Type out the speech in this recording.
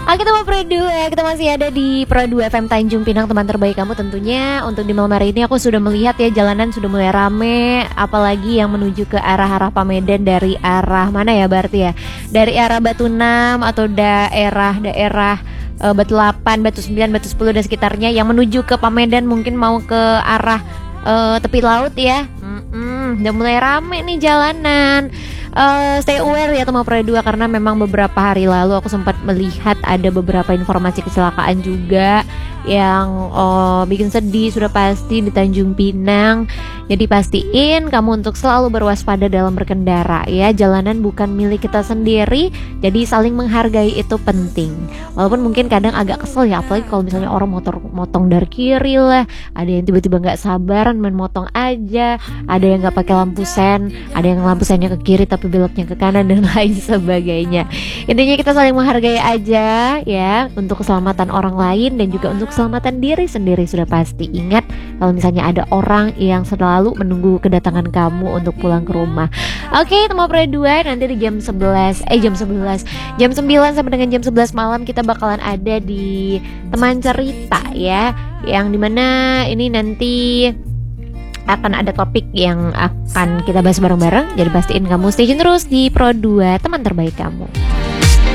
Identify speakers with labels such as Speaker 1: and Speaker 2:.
Speaker 1: Oke teman Pro 2, kita masih ada di Pro 2 FM Tanjung Pinang, teman terbaik kamu tentunya. Untuk di malam hari ini aku sudah melihat ya, jalanan sudah mulai rame, apalagi yang menuju ke arah-arah Pamedan dari arah mana ya berarti ya? Dari arah Batu 6 atau daerah Batu 8, Batu 9, Batu 10 dan sekitarnya yang menuju ke Pamedan, mungkin mau ke arah tepi laut ya. Udah mulai rame nih jalanan. Stay aware ya teman Pro 2, karena memang beberapa hari lalu aku sempat melihat ada beberapa informasi kecelakaan juga yang bikin sedih sudah pasti di Tanjung Pinang. Jadi pastiin kamu untuk selalu berwaspada dalam berkendara ya. Jalanan bukan milik kita sendiri, jadi saling menghargai itu penting. Walaupun mungkin kadang agak kesel ya, apalagi kalau misalnya orang motong dari kiri lah, ada yang tiba-tiba nggak sabaran main motong aja, ada yang nggak pakai lampu sen, ada yang lampu sennya ke kiri tapi beloknya ke kanan dan lain sebagainya. Intinya kita saling menghargai aja ya, untuk keselamatan orang lain dan juga untuk keselamatan diri sendiri. Sudah pasti ingat kalau misalnya ada orang yang selalu menunggu kedatangan kamu untuk pulang ke rumah. Oke teman Pro 2, nanti di jam 9 sampai dengan jam 11 malam kita bakalan ada di Teman Cerita ya, yang dimana ini nanti akan ada topik yang akan kita bahas bareng-bareng. Jadi pastiin kamu stay tune terus di Pro 2, teman terbaik kamu.